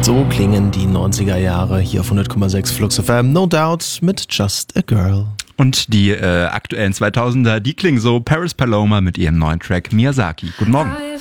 So klingen die 90er Jahre hier auf 100,6 Flux FM. No Doubt mit Just a Girl. Und die aktuellen 2000er, die klingen so. Paris Paloma mit ihrem neuen Track Miyazaki. Guten Morgen.